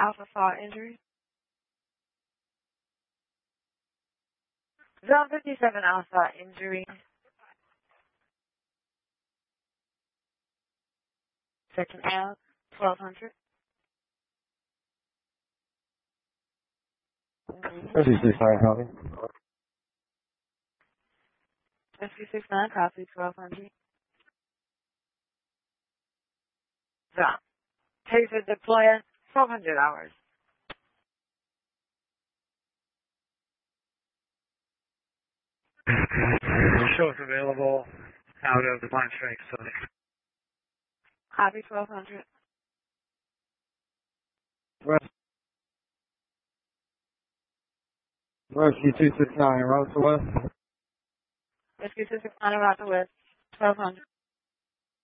Alpha Fall Injury. Zone 57 Alpha Injury. Section L, 1200. SC69 copy. SC69 copy, 1200. Zone. Taser deployer, 1200 hours. Show is available out of the Blind Strike facility. Copy, 1200. Rescue 269, route to west. Rescue 269 route to west, 1200.